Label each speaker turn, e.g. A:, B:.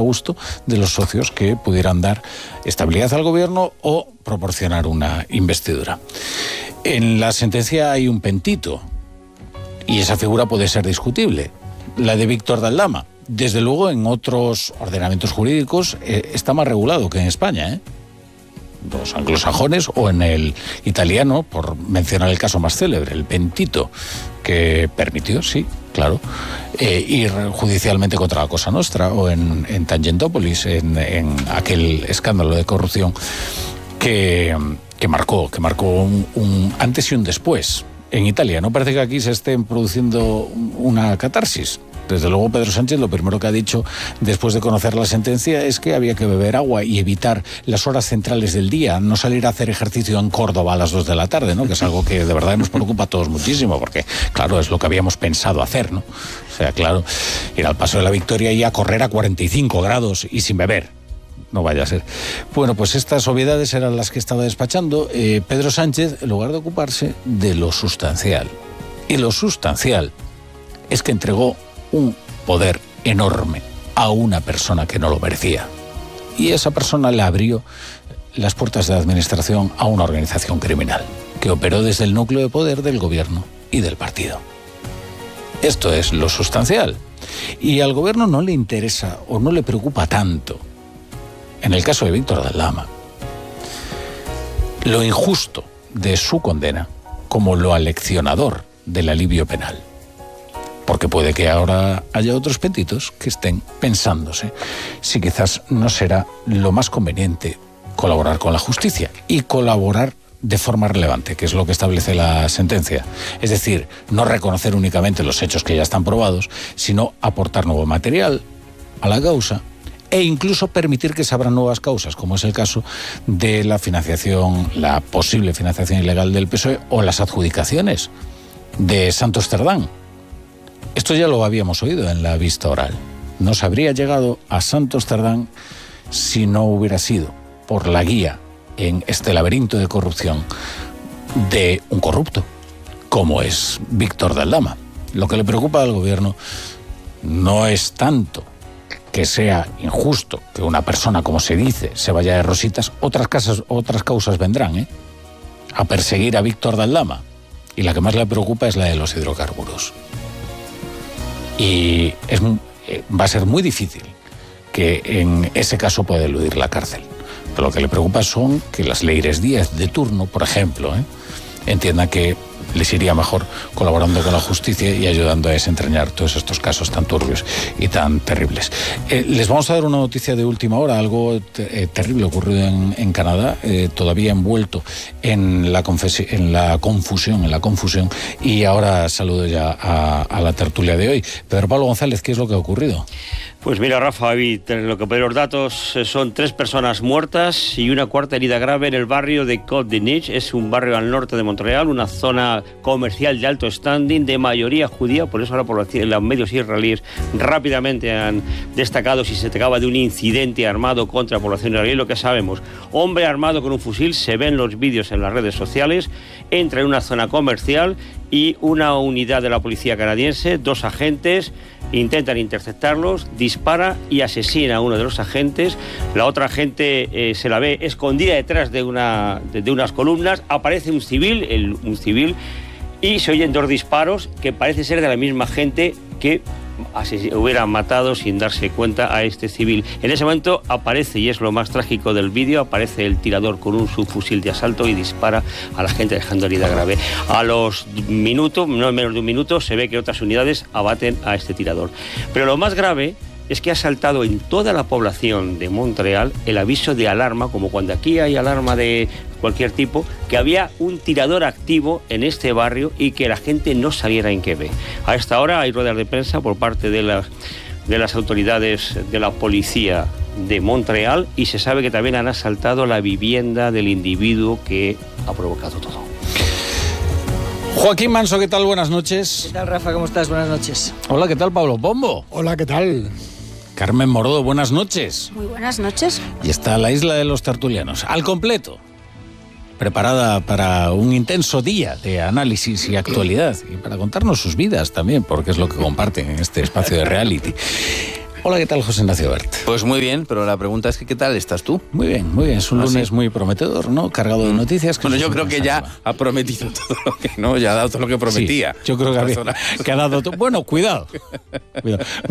A: gusto de los socios que pudieran dar estabilidad al gobierno o proporcionar una investidura. En la sentencia hay un pentito, y esa figura puede ser discutible, la de Víctor Daldama. Desde luego, en otros ordenamientos jurídicos está más regulado que en España, los anglosajones o en el italiano, por mencionar el caso más célebre, el pentito, que permitió, sí, claro, ir judicialmente contra la Cosa Nostra, o en Tangentopoli, en aquel escándalo de corrupción que marcó un antes y un después en Italia. No parece que aquí se estén produciendo una catarsis. Desde luego, Pedro Sánchez lo primero que ha dicho después de conocer la sentencia es que había que beber agua y evitar las horas centrales del día, no salir a hacer ejercicio en Córdoba a las 2 de la tarde, ¿no? Que es algo que de verdad nos preocupa a todos muchísimo, porque, claro, es lo que habíamos pensado hacer, ¿no? O sea, claro, ir al Paso de la Victoria y a correr a 45 grados y sin beber. No vaya a ser. Bueno, pues estas obviedades eran las que estaba despachando Pedro Sánchez, en lugar de ocuparse de lo sustancial. Y lo sustancial es que entregó un poder enorme a una persona que no lo merecía. Y esa persona le abrió las puertas de administración a una organización criminal que operó desde el núcleo de poder del gobierno y del partido. Esto es lo sustancial. Y al gobierno no le interesa o no le preocupa tanto, en el caso de Víctor Daldama, lo injusto de su condena como lo aleccionador del alivio penal. Porque puede que ahora haya otros petitos que estén pensándose si quizás no será lo más conveniente colaborar con la justicia y colaborar de forma relevante, que es lo que establece la sentencia. Es decir, no reconocer únicamente los hechos que ya están probados, sino aportar nuevo material a la causa e incluso permitir que se abran nuevas causas, como es el caso de la financiación, la posible financiación ilegal del PSOE o las adjudicaciones de Santos Cerdán. Esto ya lo habíamos oído en la vista oral. No se habría llegado a Santos Cerdán si no hubiera sido por la guía en este laberinto de corrupción de un corrupto, como es Víctor Daldama. Lo que le preocupa al gobierno no es tanto que sea injusto que una persona, como se dice, se vaya de rositas. Otras causas vendrán, a perseguir a Víctor Daldama. Y la que más le preocupa es la de los hidrocarburos. Y va a ser muy difícil que en ese caso pueda eludir la cárcel. Pero lo que le preocupa son que las Leires Díaz de turno, por ejemplo, entiendan que les iría mejor colaborando con la justicia y ayudando a desentrañar todos estos casos tan turbios y tan terribles. Les vamos a dar una noticia de última hora, algo terrible ocurrido en Canadá, todavía envuelto en la confusión, y ahora saludo ya a la tertulia de hoy. Pedro Pablo González, ¿qué es lo que ha ocurrido?
B: Pues mira, Rafa, lo que los datos son 3 personas muertas y una cuarta herida grave en el barrio de Côte-de-Nice. Es un barrio al norte de Montreal, una zona comercial de alto standing, de mayoría judía. Por eso ahora los medios israelíes rápidamente han destacado si se trataba de un incidente armado contra la población israelí. Lo que sabemos, hombre armado con un fusil, se ven los vídeos en las redes sociales, entra en una zona comercial y una unidad de la policía canadiense, 2 agentes, intentan interceptarlos, dispara y asesina a uno de los agentes. La otra agente se la ve escondida detrás de unas columnas. Aparece un civil, y se oyen 2 disparos que parece ser de la misma gente que hubiera matado sin darse cuenta a este civil. En ese momento aparece, y es lo más trágico del vídeo, aparece el tirador con un subfusil de asalto y dispara a la gente dejando herida grave. A los minutos, no menos de un minuto, se ve que otras unidades abaten a este tirador. Pero lo más grave es que ha saltado en toda la población de Montreal el aviso de alarma, como cuando aquí hay alarma de cualquier tipo, que había un tirador activo en este barrio y que la gente no saliera en Quebec. A esta hora hay ruedas de prensa por parte de las autoridades de la policía de Montreal y se sabe que también han asaltado la vivienda del individuo que ha provocado todo.
A: Joaquín Manso, ¿qué tal? Buenas noches.
C: ¿Qué tal, Rafa? ¿Cómo estás? Buenas noches.
A: Hola, ¿qué tal, Pablo Pombo?
D: Hola, ¿qué tal?
A: Carmen Morodo, buenas noches.
E: Muy buenas noches.
A: Y está la isla de los tertulianos, al completo, preparada para un intenso día de análisis y actualidad, y para contarnos sus vidas también, porque es lo que comparten en este espacio de reality. Hola, ¿qué tal, José Ignacio Bert?
D: Pues muy bien, pero la pregunta es que ¿qué tal estás tú?
A: Muy bien, muy bien. Es un lunes muy prometedor, ¿no? Cargado de noticias.
D: Bueno, yo creo que ya ha prometido todo lo que, ¿no? Ya ha dado todo lo que prometía.
A: Sí, yo creo que ha dado todo. Bueno, cuidado.